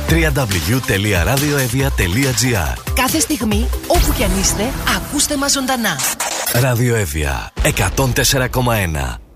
www.radioevia.gr. Κάθε στιγμή, όπου κι αν είστε, ακούστε μας ζωντανά. Ραδιοέβια 104,1.